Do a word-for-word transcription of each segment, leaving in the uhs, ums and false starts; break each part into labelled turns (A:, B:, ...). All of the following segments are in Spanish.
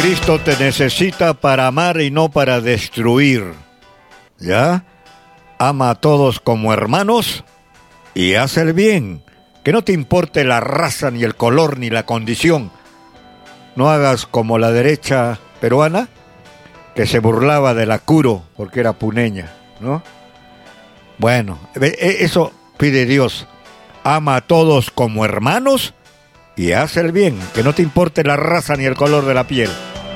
A: Cristo te necesita para amar y no para destruir. ¿Ya? Ama a todos como hermanos y haz el bien. Que no te importe la raza, ni el color, ni la condición. No hagas como la derecha peruana, que se burlaba de la Curo porque era puneña, ¿no? Bueno, eso pide Dios. Ama a todos como hermanos y haz el bien. Que no te importe la raza ni el color de la piel.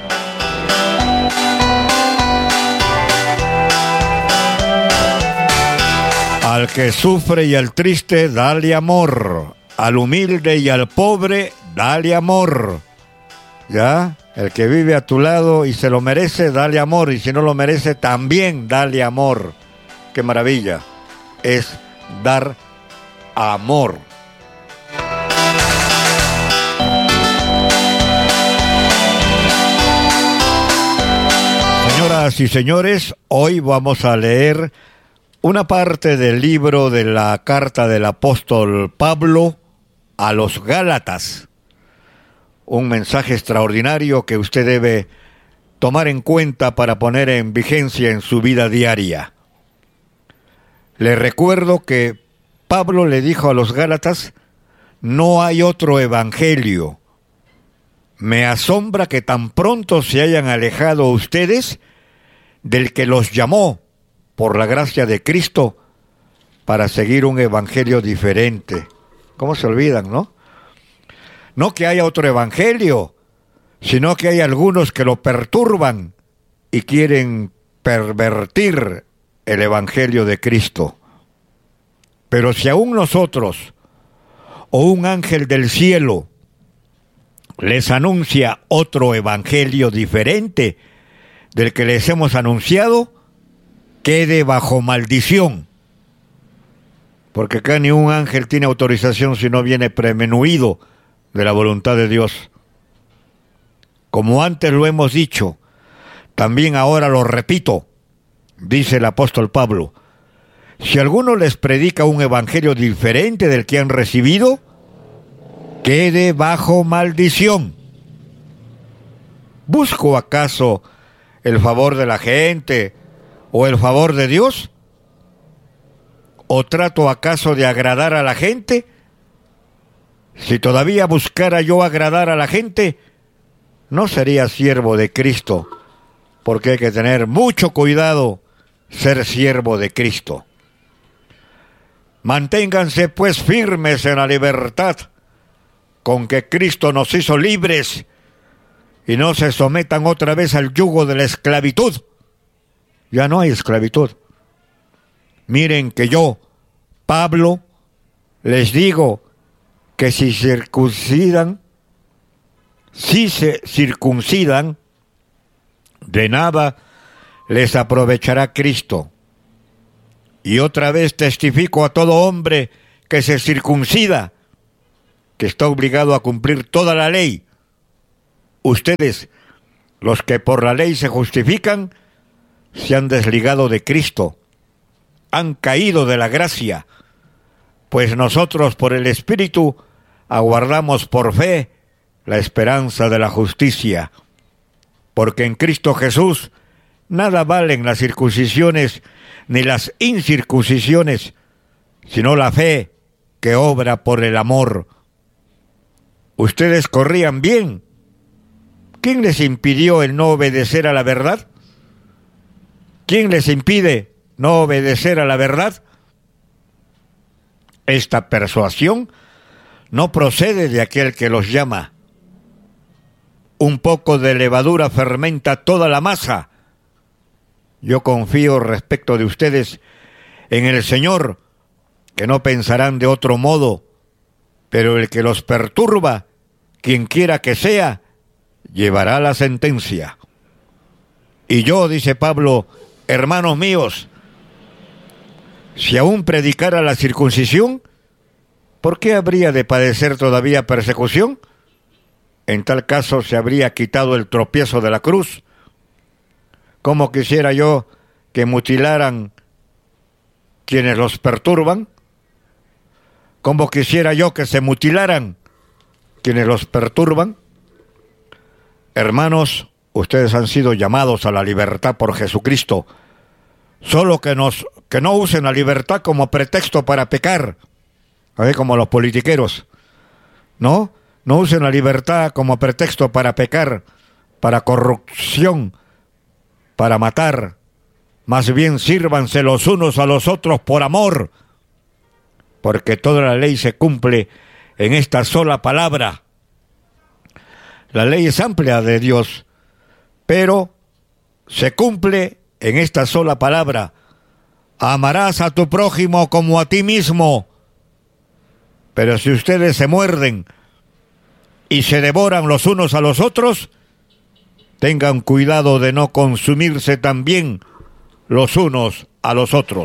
A: Al que sufre y al triste, dale amor. Al humilde y al pobre, dale amor. ¿Ya? El que vive a tu lado y se lo merece, dale amor. Y si no lo merece, también dale amor. ¡Qué maravilla! Es dar amor. Señoras y señores, hoy vamos a leer una parte del libro de la carta del apóstol Pablo a los Gálatas. Un mensaje extraordinario que usted debe tomar en cuenta para poner en vigencia en su vida diaria. Le recuerdo que Pablo le dijo a los Gálatas: no hay otro evangelio. Me asombra que tan pronto se hayan alejado ustedes del que los llamó por la gracia de Cristo para seguir un evangelio diferente. ¿Cómo se olvidan, no? No que haya otro evangelio, sino que hay algunos que lo perturban y quieren pervertir el evangelio de Cristo. Pero si aún nosotros o un ángel del cielo les anuncia otro evangelio diferente del que les hemos anunciado, quede bajo maldición. Porque acá ni un ángel tiene autorización si no viene premenuido de la voluntad de Dios. Como antes lo hemos dicho, también ahora lo repito, dice el apóstol Pablo: si alguno les predica un evangelio diferente del que han recibido, quede bajo maldición. ¿Busco acaso el favor de la gente o el favor de Dios? ¿O trato acaso de agradar a la gente? Si todavía buscara yo agradar a la gente, no sería siervo de Cristo, porque hay que tener mucho cuidado ser siervo de Cristo. Manténganse pues firmes en la libertad con que Cristo nos hizo libres, y no se sometan otra vez al yugo de la esclavitud. Ya no hay esclavitud. Miren que yo, Pablo, les digo que si circuncidan, si se circuncidan, de nada les aprovechará Cristo. Y otra vez testifico a todo hombre que se circuncida, que está obligado a cumplir toda la ley. Ustedes, los que por la ley se justifican, se han desligado de Cristo, han caído de la gracia, pues nosotros por el Espíritu aguardamos por fe la esperanza de la justicia. Porque en Cristo Jesús nada valen las circuncisiones ni las incircuncisiones, sino la fe que obra por el amor. Ustedes corrían bien. ¿Quién les impidió el no obedecer a la verdad? ¿Quién les impide no obedecer a la verdad? Esta persuasión no procede de aquel que los llama. Un poco de levadura fermenta toda la masa. Yo confío respecto de ustedes en el Señor, que no pensarán de otro modo, pero el que los perturba, quien quiera que sea, llevará la sentencia. Y yo, dice Pablo, hermanos míos, si aún predicara la circuncisión, ¿por qué habría de padecer todavía persecución? En tal caso se habría quitado el tropiezo de la cruz. ¿Cómo quisiera yo que mutilaran quienes los perturban? ¿Cómo quisiera yo que se mutilaran quienes los perturban? Hermanos, ustedes han sido llamados a la libertad por Jesucristo. Solo que, nos, que no usen la libertad como pretexto para pecar, a ver, como los politiqueros, ¿no? No usen la libertad como pretexto para pecar, para corrupción, para matar. Más bien sírvanse los unos a los otros por amor, porque toda la ley se cumple en esta sola palabra. La ley es amplia de Dios, pero se cumple en esta sola palabra: amarás a tu prójimo como a ti mismo. Pero si ustedes se muerden y se devoran los unos a los otros, tengan cuidado de no consumirse también los unos a los otros.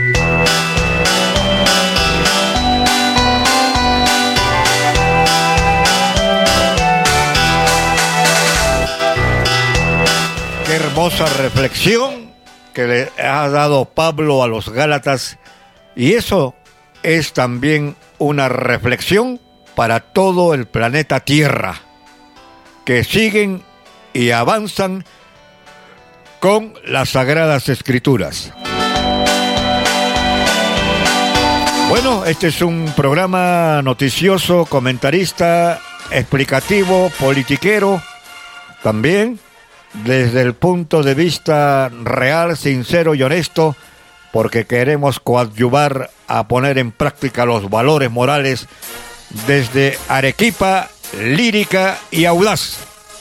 A: Qué hermosa reflexión que le ha dado Pablo a los Gálatas, y eso es también una reflexión para todo el planeta Tierra, que siguen y avanzan con las Sagradas Escrituras. Bueno, este es un programa noticioso, comentarista, explicativo, politiquero, también desde el punto de vista real, sincero y honesto, porque queremos coadyuvar a poner en práctica los valores morales desde Arequipa, lírica y audaz.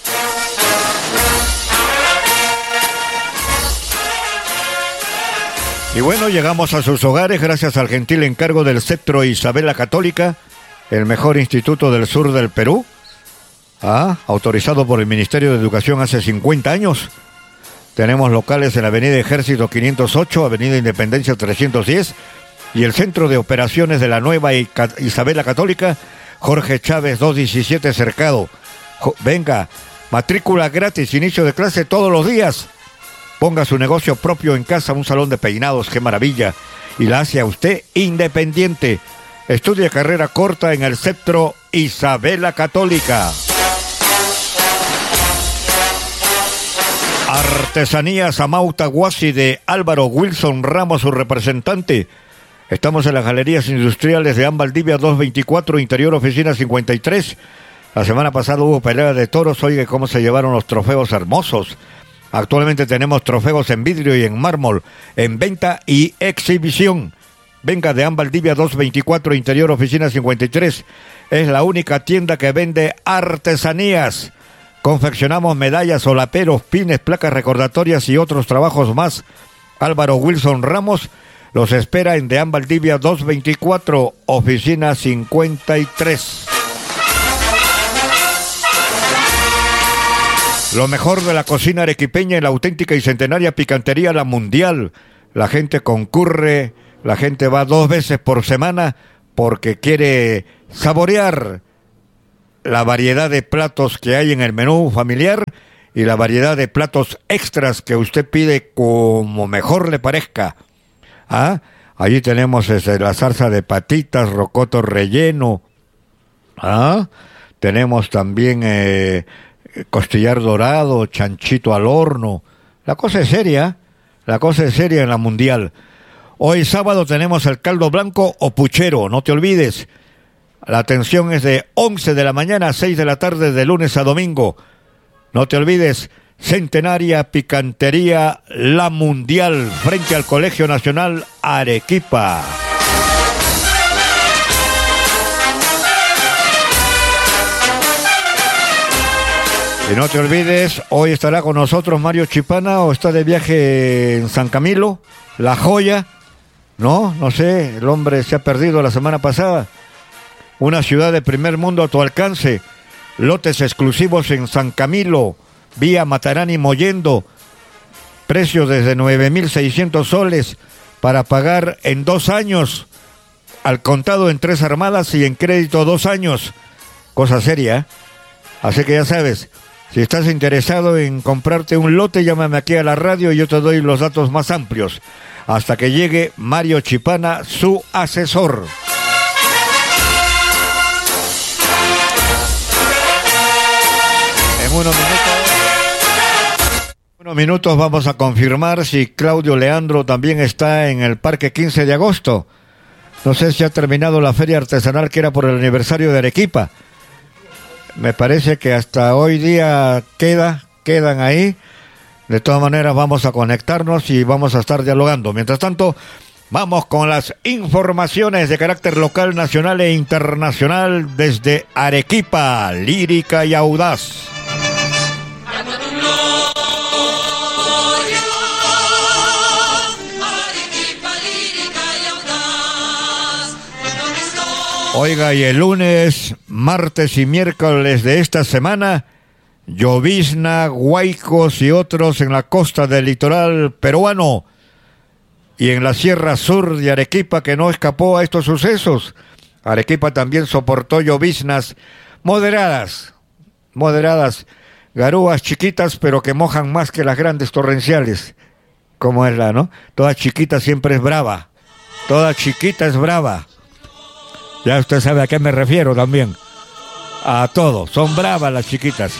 A: Y bueno, llegamos a sus hogares gracias al gentil encargo del Centro Isabel la Católica, el mejor instituto del sur del Perú, ah, autorizado por el Ministerio de Educación hace cincuenta años. Tenemos locales en la Avenida Ejército quinientos ocho, Avenida Independencia trescientos diez y el Centro de Operaciones de la Nueva Isabel la Católica, Jorge Chávez doscientos diecisiete Cercado. Venga, matrícula gratis, inicio de clase todos los días. Ponga su negocio propio en casa, un salón de peinados, qué maravilla, y la hace a usted independiente. Estudia carrera corta en el Centro Isabel la Católica. Artesanías Amauta Guasi de Álvaro Wilson Ramos, su representante. Estamos en las Galerías Industriales de Ambaldivia doscientos veinticuatro, Interior Oficina cincuenta y tres. La semana pasada hubo pelea de toros, oiga cómo se llevaron los trofeos hermosos. Actualmente tenemos trofeos en vidrio y en mármol, en venta y exhibición. Venga de Ambaldivia doscientos veinticuatro, Interior Oficina cincuenta y tres. Es la única tienda que vende artesanías. Confeccionamos medallas, solaperos, pines, placas recordatorias y otros trabajos más. Álvaro Wilson Ramos los espera en de Ambaldivia doscientos veinticuatro, Oficina cincuenta y tres. Lo mejor de la cocina arequipeña en la auténtica y centenaria picantería La Mundial. La gente concurre, la gente va dos veces por semana porque quiere saborear la variedad de platos que hay en el menú familiar y la variedad de platos extras que usted pide como mejor le parezca. ¿Ah? Allí tenemos este, la salsa de patitas, rocoto relleno. ¿Ah? Tenemos también Eh, costillar dorado, chanchito al horno. La cosa es seria, la cosa es seria en La Mundial. Hoy sábado tenemos el caldo blanco o puchero, no te olvides. La atención es de once de la mañana a seis de la tarde de lunes a domingo. No te olvides, Centenaria Picantería La Mundial, frente al Colegio Nacional Arequipa. Y no te olvides, hoy estará con nosotros Mario Chipana, o está de viaje en San Camilo, La Joya, no, no sé, el hombre se ha perdido la semana pasada. Una ciudad de primer mundo a tu alcance, lotes exclusivos en San Camilo, vía Matarani Mollendo, precio desde nueve mil seiscientos soles para pagar en dos años, al contado en tres armadas y en crédito dos años, cosa seria, ¿eh? Así que ya sabes. Si estás interesado en comprarte un lote, llámame aquí a la radio y yo te doy los datos más amplios. Hasta que llegue Mario Chipana, su asesor. En unos minutos unos minutos vamos a confirmar si Claudio Leandro también está en el Parque quince de agosto. No sé si ha terminado la feria artesanal que era por el aniversario de Arequipa. Me parece que hasta hoy día queda, quedan ahí. De todas maneras vamos a conectarnos y vamos a estar dialogando. Mientras tanto, vamos con las informaciones de carácter local, nacional e internacional desde Arequipa, lírica y audaz. Oiga, y el lunes, martes y miércoles de esta semana, llovizna, huaicos y otros en la costa del litoral peruano y en la sierra sur de Arequipa, que no escapó a estos sucesos. Arequipa también soportó lloviznas moderadas, moderadas, garúas chiquitas, pero que mojan más que las grandes torrenciales, como es la, ¿no? Toda chiquita siempre es brava, toda chiquita es brava. Ya usted sabe a qué me refiero también. A todo, son bravas las chiquitas.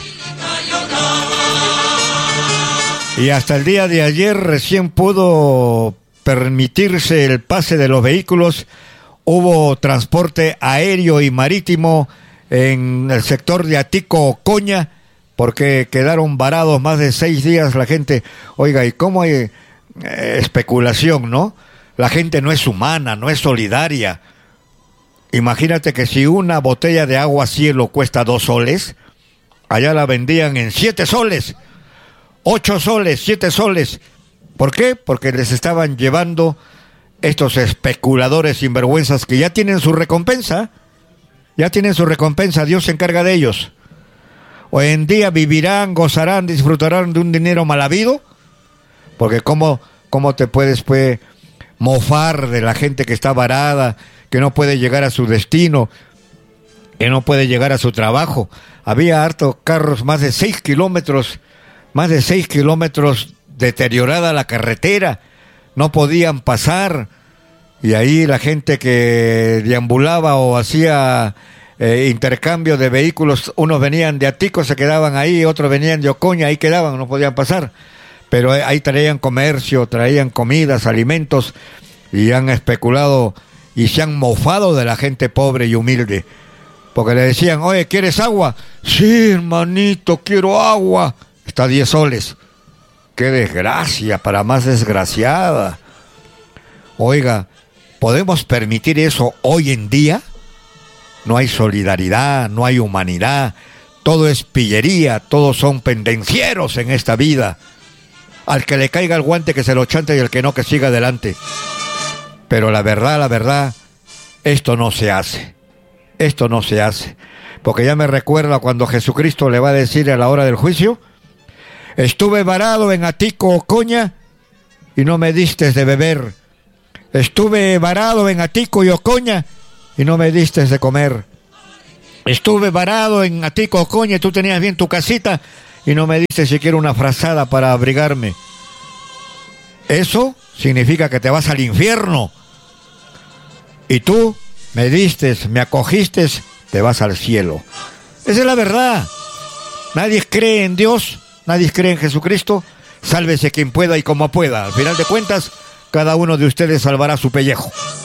A: Y hasta el día de ayer recién pudo permitirse el pase de los vehículos. Hubo transporte aéreo y marítimo en el sector de Atico-Ocoña, porque quedaron varados más de seis días la gente. Oiga, ¿y cómo hay eh, especulación, no? La gente no es humana, no es solidaria. Imagínate que si una botella de agua cielo cuesta dos soles, allá la vendían en siete soles, ocho soles, siete soles. ¿Por qué? Porque les estaban llevando estos especuladores sinvergüenzas que ya tienen su recompensa, ya tienen su recompensa, Dios se encarga de ellos. Hoy en día vivirán, gozarán, disfrutarán de un dinero mal habido, porque cómo, cómo te puedes pues mofar de la gente que está varada, que no puede llegar a su destino, que no puede llegar a su trabajo. Había hartos carros, más de seis kilómetros, más de seis kilómetros deteriorada la carretera, no podían pasar, y ahí la gente que deambulaba o hacía eh, intercambio de vehículos, unos venían de Atico, se quedaban ahí, otros venían de Ocoña, ahí quedaban, no podían pasar, pero ahí traían comercio, traían comidas, alimentos, y han especulado y se han mofado de la gente pobre y humilde, porque le decían, oye, ¿quieres agua? Sí, hermanito, quiero agua. Está a diez soles. ¡Qué desgracia, para más desgraciada! Oiga, ¿podemos permitir eso hoy en día? No hay solidaridad, no hay humanidad, todo es pillería, todos son pendencieros en esta vida. Al que le caiga el guante que se lo chante y el que no que siga adelante. Pero la verdad, la verdad, esto no se hace. Esto no se hace. Porque ya me recuerda cuando Jesucristo le va a decir a la hora del juicio, estuve varado en Atico-Ocoña y no me distes de beber. Estuve varado en Atico y Ocoña y no me distes de comer. Estuve varado en Atico-Ocoña y tú tenías bien tu casita y no me diste siquiera una frazada para abrigarme. Eso significa que te vas al infierno. Y tú me diste, me acogiste, te vas al cielo. Esa es la verdad. Nadie cree en Dios, nadie cree en Jesucristo. Sálvese quien pueda y como pueda. Al final de cuentas, cada uno de ustedes salvará su pellejo.